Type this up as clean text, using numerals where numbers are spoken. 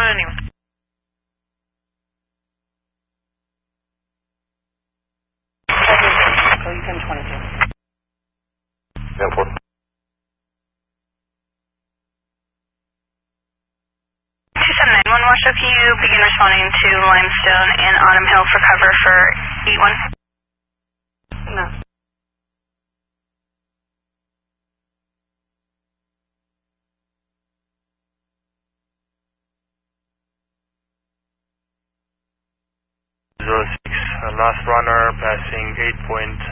anyone. Code 1022. Airport. Washoe, can you begin responding to Limestone and Autumn Hill for cover for 81? No. Last runner passing 8.9.